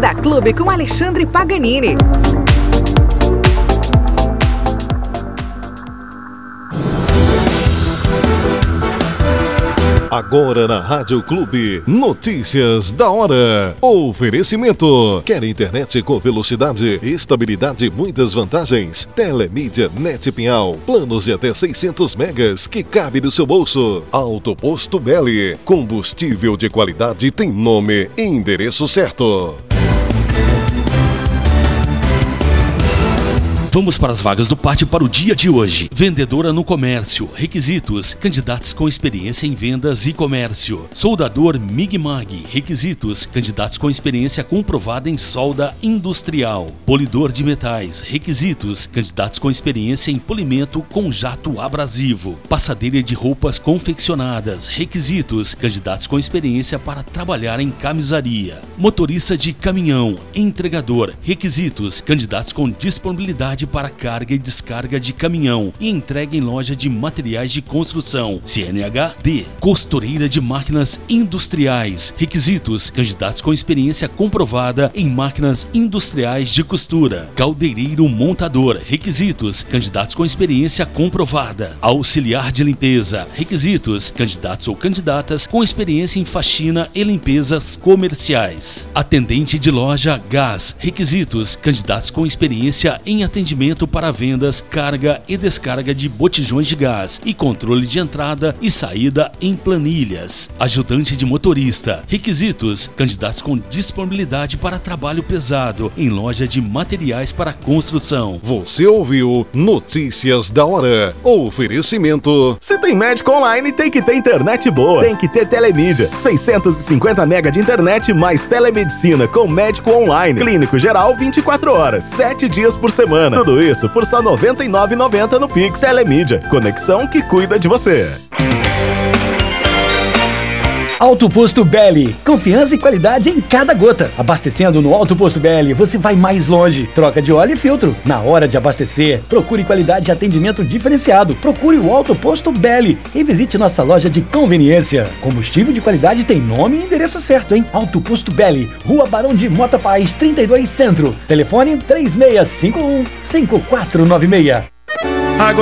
Vida Clube com Alexandre Paganini. Agora na Rádio Clube, notícias da hora. Oferecimento. Quer internet com velocidade, estabilidade e muitas vantagens? Telemídia Net Pinhal. Planos de até 600 megas que cabe no seu bolso. Alto Posto Belli. Combustível de qualidade tem nome e endereço certo. Vamos para as vagas do pátio para o dia de hoje. Vendedora no comércio. Requisitos: candidatos com experiência em vendas e comércio. Soldador MIG-MAG. Requisitos: candidatos com experiência comprovada em solda industrial. Polidor de metais. Requisitos: candidatos com experiência em polimento com jato abrasivo. Passadeira de roupas confeccionadas. Requisitos: candidatos com experiência para trabalhar em camisaria. Motorista de caminhão. Entregador. Requisitos: candidatos com disponibilidade para carga e descarga de caminhão e entrega em loja de materiais de construção. CNH D. Costureira de máquinas industriais. Requisitos: candidatos com experiência comprovada em máquinas industriais de costura. Caldeireiro montador. Requisitos: candidatos com experiência comprovada. Auxiliar de limpeza. Requisitos: candidatos ou candidatas com experiência em faxina e limpezas comerciais. Atendente de loja gás. Requisitos: candidatos com experiência em atendimento para vendas, carga e descarga de botijões de gás e controle de entrada e saída em planilhas. Ajudante de motorista. Requisitos: candidatos com disponibilidade para trabalho pesado em loja de materiais para construção. Você ouviu Notícias da Hora. Oferecimento. Se tem médico online, tem que ter internet boa. Tem que ter Telemídia. 650 mega de internet mais telemedicina com médico online. Clínico geral 24 horas, 7 dias por semana. Tudo isso por só R$ 99,90 no Pix. Telemídia. Conexão que cuida de você. Alto Posto Belli, confiança e qualidade em cada gota. Abastecendo no Alto Posto Belli, você vai mais longe. Troca de óleo e filtro. Na hora de abastecer, procure qualidade e atendimento diferenciado. Procure o Alto Posto Belli e visite nossa loja de conveniência. Combustível de qualidade tem nome e endereço certo, hein? Alto Posto Belli, Rua Barão de Mota Paz, 32 Centro. Telefone 3651-5496. Agora